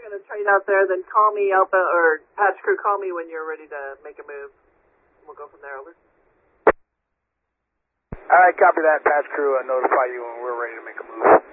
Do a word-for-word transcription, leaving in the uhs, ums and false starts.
going to trade out there, then call me, Alpha, or patch crew, call me when you're ready to make a move. We'll go from there, over. All right, copy that. Patch crew, uh, notify you when we're ready to make a move.